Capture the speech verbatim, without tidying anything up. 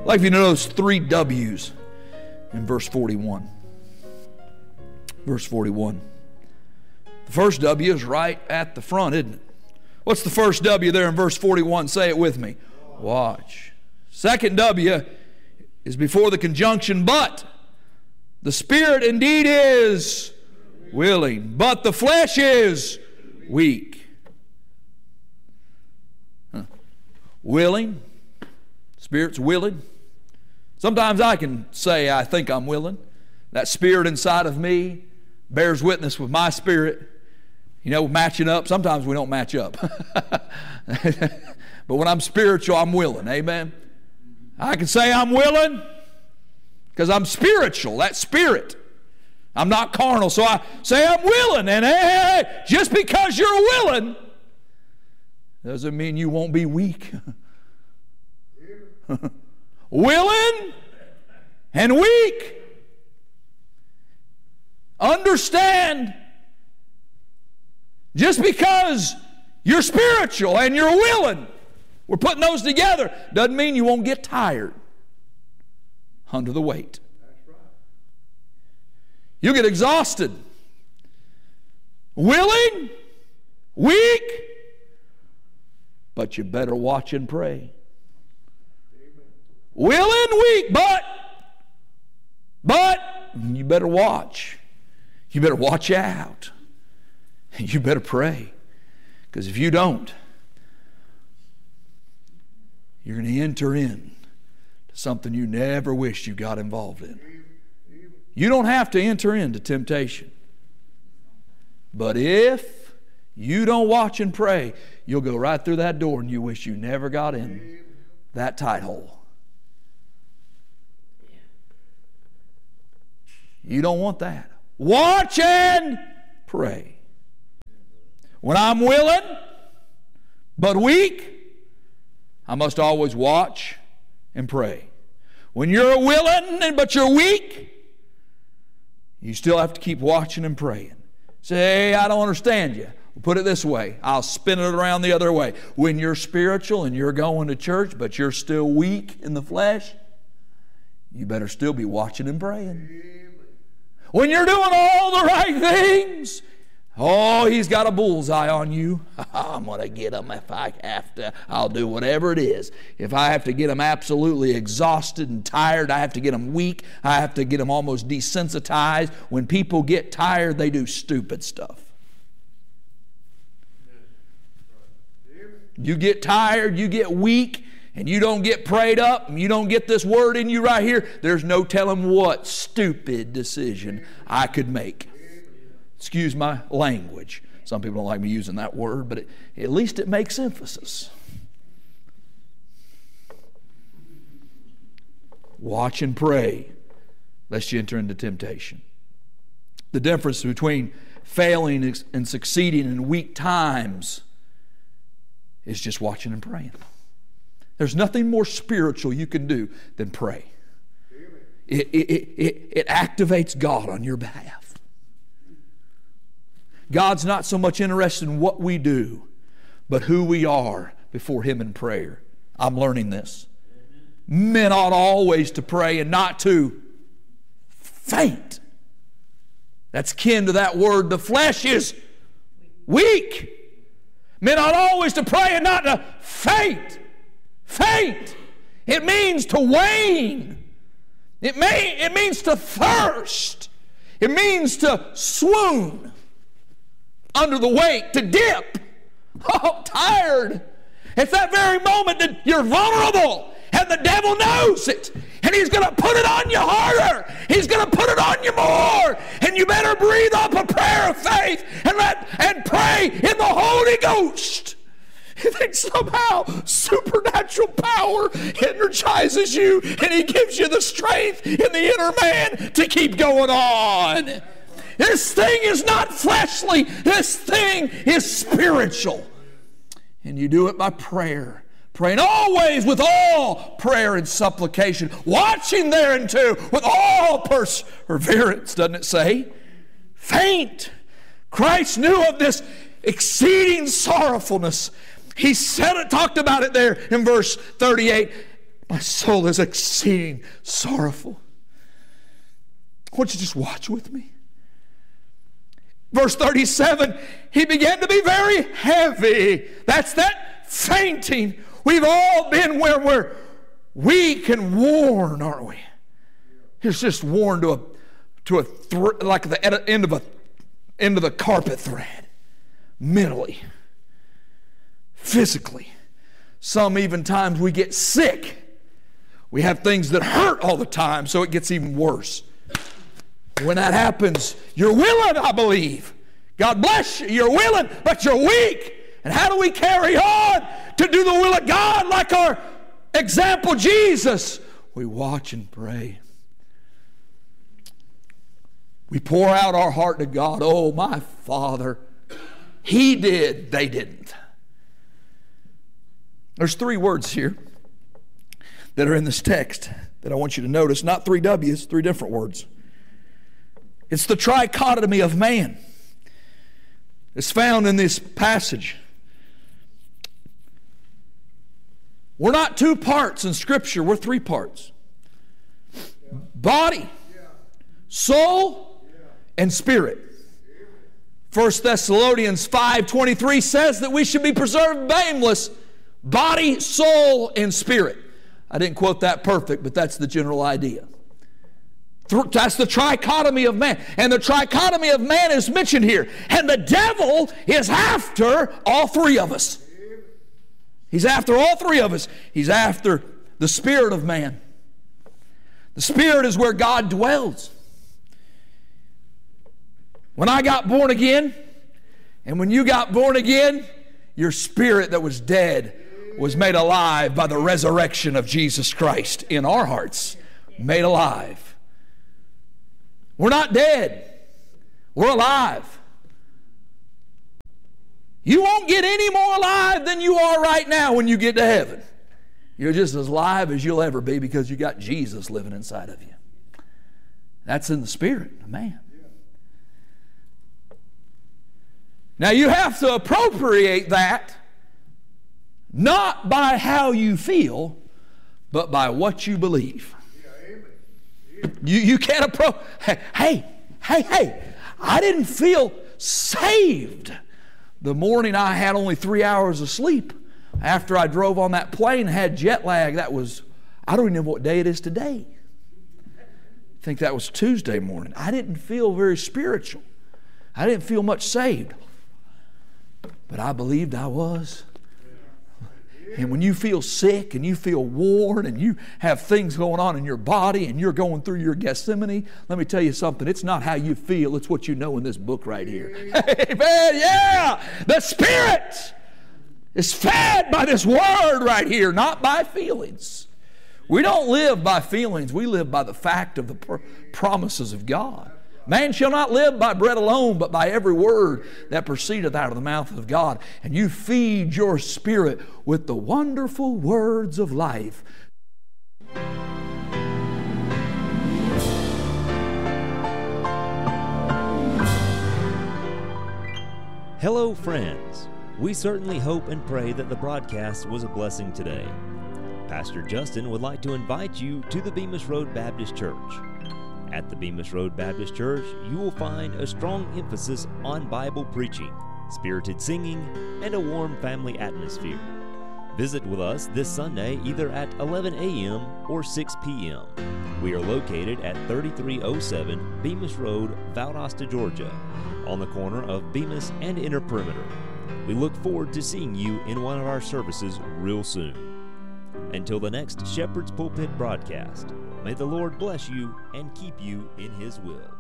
like if you know those three W's in verse forty-one. Verse forty-one. The first W is right at the front, isn't it? What's the first W there in verse forty-one? Say it with me. Watch. Second W is before the conjunction but. The spirit indeed is willing, but the flesh is weak. Huh. Willing. Spirit's willing. Sometimes I can say I think I'm willing. That spirit inside of me bears witness with my spirit. You know, matching up. Sometimes we don't match up. But when I'm spiritual, I'm willing. Amen. I can say I'm willing because I'm spiritual. That spirit. I'm not carnal. So I say I'm willing. And hey, hey, hey, just because you're willing doesn't mean you won't be weak. Willing and weak. Understand, just because you're spiritual and you're willing, we're putting those together, doesn't mean you won't get tired under the weight. You'll get exhausted. Willing, weak, but you better watch and pray. Willing, weak, but, but you better watch. You better watch out. You better pray. Because if you don't, you're going to enter in to something you never wished you got involved in. You don't have to enter into temptation. But if you don't watch and pray, you'll go right through that door and you wish you never got in that tight hole. You don't want that. Watch and pray. When I'm willing but weak, I must always watch and pray. When you're willing but you're weak, you still have to keep watching and praying. Say, I don't understand you. We'll put it this way. I'll spin it around the other way. When you're spiritual and you're going to church but you're still weak in the flesh, you better still be watching and praying. When you're doing all the right things, oh, he's got a bullseye on you. I'm going to get him if I have to. I'll do whatever it is. If I have to get him absolutely exhausted and tired, I have to get him weak. I have to get him almost desensitized. When people get tired, they do stupid stuff. You get tired, you get weak, and you don't get prayed up, and you don't get this word in you right here, there's no telling what stupid decision I could make. Excuse my language. Some people don't like me using that word, but it, at least it makes emphasis. Watch and pray, lest you enter into temptation. The difference between failing and succeeding in weak times is just watching and praying. There's nothing more spiritual you can do than pray. It, it, it, it activates God on your behalf. God's not so much interested in what we do, but who we are before Him in prayer. I'm learning this. Men ought always to pray and not to faint. That's kin to that word, the flesh is weak. Men ought always to pray and not to faint. Faint. It means to wane. It, may, it means to thirst. It means to swoon under the weight, to dip. Oh, tired. It's that very moment that you're vulnerable, and the devil knows it, and he's going to put it on you harder. He's going to put it on you more, and you better breathe up a prayer of faith and let and pray in the Holy Ghost. You think somehow supernatural power energizes you, and He gives you the strength in the inner man to keep going on. This thing is not fleshly. This thing is spiritual. And you do it by prayer. Praying always with all prayer and supplication. Watching thereunto with all perseverance, doesn't it say? Faint. Christ knew of this exceeding sorrowfulness. He said it, talked about it there in verse thirty-eight. My soul is exceeding sorrowful. I want you to just watch with me. Verse thirty-seven, he began to be very heavy. That's that fainting. We've all been where we're weak and worn, aren't we? It's just worn to a to a th- like the end of a end of the carpet thread, mentally, physically. Some even times we get sick. We have things that hurt all the time, so it gets even worse. When that happens, you're willing, I believe. God bless you. You're willing, but you're weak. And how do we carry on to do the will of God like our example, Jesus? We watch and pray. We pour out our heart to God. Oh, my Father, He did, they didn't. There's three words here that are in this text that I want you to notice. Not three W's, three different words. It's the trichotomy of man. It's found in this passage. We're not two parts in Scripture, we're three parts. Body, soul, and spirit. First Thessalonians five twenty-three says that we should be preserved blameless, body, soul, and spirit. I didn't quote that perfect, but that's the general idea. That's the trichotomy of man. And the trichotomy of man is mentioned here. And the devil is after all three of us. He's after all three of us. He's after the spirit of man. The spirit is where God dwells. When I got born again, and when you got born again, your spirit that was dead was made alive by the resurrection of Jesus Christ in our hearts. Made alive. We're not dead. We're alive. You won't get any more alive than you are right now when you get to heaven. You're just as alive as you'll ever be because you got Jesus living inside of you. That's in the spirit of man. Now you have to appropriate that not by how you feel, but by what you believe. You, you can't approach. Hey, hey, hey, hey, I didn't feel saved the morning I had only three hours of sleep after I drove on that plane and had jet lag. That was, I don't even know what day it is today. I think that was Tuesday morning. I didn't feel very spiritual. I didn't feel much saved. But I believed I was. And when you feel sick and you feel worn and you have things going on in your body and you're going through your Gethsemane, let me tell you something. It's not how you feel. It's what you know in this book right here. Amen. Yeah. The Spirit is fed by this word right here, not by feelings. We don't live by feelings. We live by the fact of the pr- promises of God. Man shall not live by bread alone, but by every word that proceedeth out of the mouth of God. And you feed your spirit with the wonderful words of life. Hello, friends. We certainly hope and pray that the broadcast was a blessing today. Pastor Justin would like to invite you to the Bemis Road Baptist Church. At the Bemis Road Baptist Church, you will find a strong emphasis on Bible preaching, spirited singing, and a warm family atmosphere. Visit with us this Sunday either at eleven a.m. or six p.m. We are located at thirty-three oh seven Bemis Road, Valdosta, Georgia, on the corner of Bemis and Inner Perimeter. We look forward to seeing you in one of our services real soon. Until the next Shepherd's Pulpit broadcast, may the Lord bless you and keep you in His will.